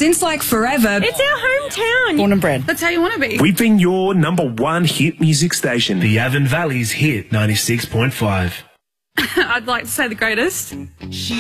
Since like forever. It's our hometown. Born and bred. That's how you want to be. We've been your #1 hit music station. The Avon Valley's Hit 96.5. I'd like to say the greatest.